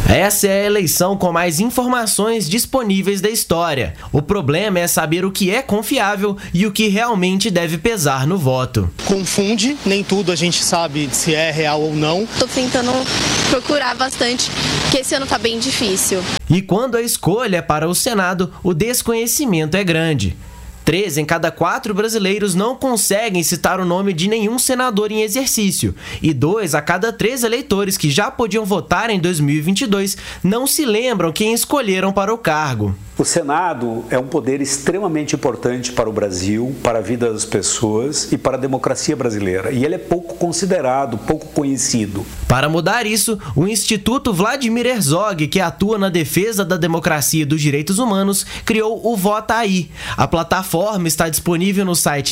Essa é a eleição com mais informações disponíveis da história. O problema é saber o que é confiável e o que realmente deve pesar no voto. Confunde, nem tudo a gente sabe se é real ou não. Tô tentando procurar bastante, porque esse ano tá bem difícil. E quando a escolha é para o Senado, o desconhecimento é grande. 3 em cada 4 brasileiros não conseguem citar o nome de nenhum senador em exercício, e 2 a cada 3 eleitores que já podiam votar em 2022 não se lembram quem escolheram para o cargo. O Senado é um poder extremamente importante para o Brasil, para a vida das pessoas e para a democracia brasileira. E ele é pouco considerado, pouco conhecido. Para mudar isso, o Instituto Vladimir Herzog, que atua na defesa da democracia e dos direitos humanos, criou o Vota Aí. A plataforma está disponível no site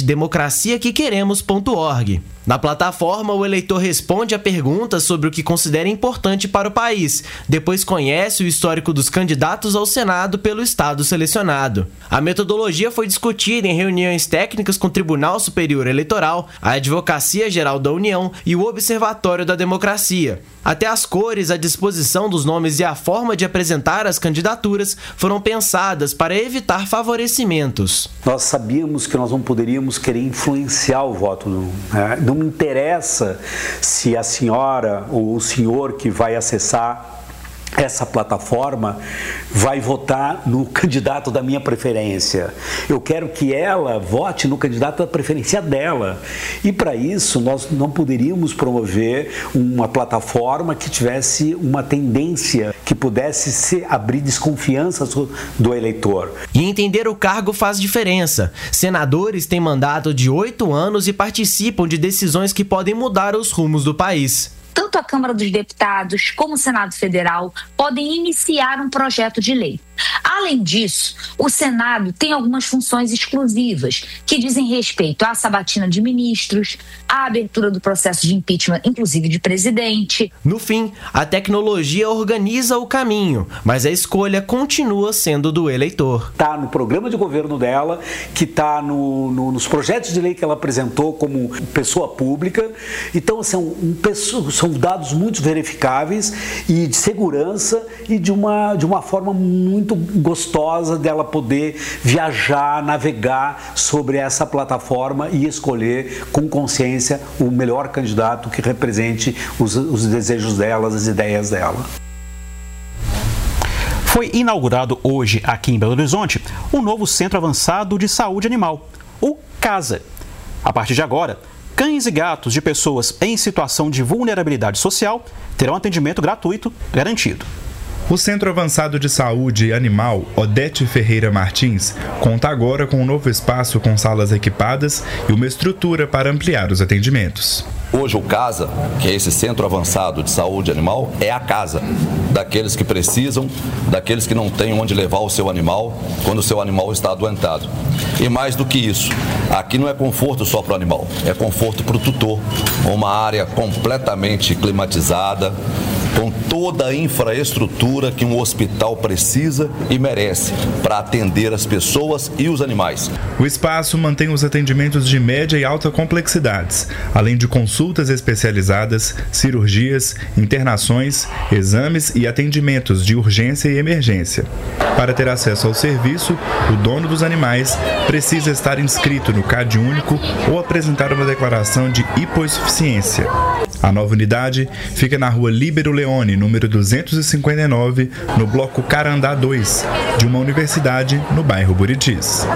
democraciaquequeremos.org. Na plataforma, o eleitor responde a perguntas sobre o que considera importante para o país, depois conhece o histórico dos candidatos ao Senado pelo estado selecionado. A metodologia foi discutida em reuniões técnicas com o Tribunal Superior Eleitoral, a Advocacia Geral da União e o Observatório da Democracia. Até as cores, a disposição dos nomes e a forma de apresentar as candidaturas foram pensadas para evitar favorecimentos. Nós sabíamos que nós não poderíamos querer influenciar o voto, né? Não me interessa se a senhora ou o senhor que vai acessar essa plataforma vai votar no candidato da minha preferência. Eu quero que ela vote no candidato da preferência dela. E para isso nós não poderíamos promover uma plataforma que tivesse uma tendência que pudesse abrir desconfiança do eleitor. E entender o cargo faz diferença. Senadores têm mandato de 8 anos e participam de decisões que podem mudar os rumos do país. Tanto a Câmara dos Deputados como o Senado Federal podem iniciar um projeto de lei. Além disso, o Senado tem algumas funções exclusivas que dizem respeito à sabatina de ministros, à abertura do processo de impeachment, inclusive de presidente. No fim, a tecnologia organiza o caminho, mas a escolha continua sendo do eleitor. Está no programa de governo dela, que está nos projetos de lei que ela apresentou como pessoa pública. Então, são dados muito verificáveis e de segurança e de uma forma muito gostosa dela poder viajar, navegar sobre essa plataforma e escolher com consciência o melhor candidato que represente os desejos dela, as ideias dela. Foi inaugurado hoje aqui em Belo Horizonte um novo Centro Avançado de Saúde Animal, o CASA. A partir de agora, cães e gatos de pessoas em situação de vulnerabilidade social terão atendimento gratuito garantido. O Centro Avançado de Saúde Animal Odete Ferreira Martins conta agora com um novo espaço com salas equipadas e uma estrutura para ampliar os atendimentos. Hoje o CASA, que é esse Centro Avançado de Saúde Animal, é a casa daqueles que precisam, daqueles que não têm onde levar o seu animal quando o seu animal está adoentado. E mais do que isso, aqui não é conforto só para o animal, é conforto para o tutor, uma área completamente climatizada, com toda a infraestrutura que um hospital precisa e merece para atender as pessoas e os animais. O espaço mantém os atendimentos de média e alta complexidades, além de consultas especializadas, cirurgias, internações, exames e atendimentos de urgência e emergência. Para ter acesso ao serviço, o dono dos animais precisa estar inscrito no CAD único ou apresentar uma declaração de hipossuficiência. A nova unidade fica na rua Líbero Leone, número 259, no bloco Carandá 2, de uma universidade no bairro Buritis.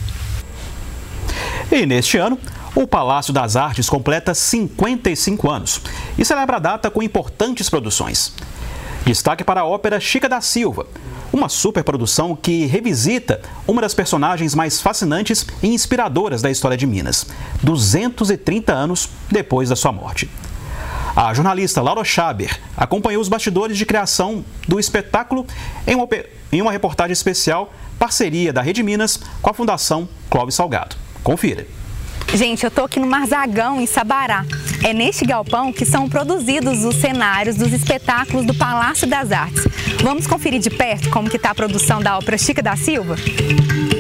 E neste ano, o Palácio das Artes completa 55 anos e celebra a data com importantes produções. Destaque para a ópera Chica da Silva, uma superprodução que revisita uma das personagens mais fascinantes e inspiradoras da história de Minas, 230 anos depois da sua morte. A jornalista Laura Schaber acompanhou os bastidores de criação do espetáculo em uma reportagem especial, parceria da Rede Minas com a Fundação Clóvis Salgado. Confira. Gente, eu tô aqui no Marzagão, em Sabará. É neste galpão que são produzidos os cenários dos espetáculos do Palácio das Artes. Vamos conferir de perto como que tá a produção da ópera Chica da Silva?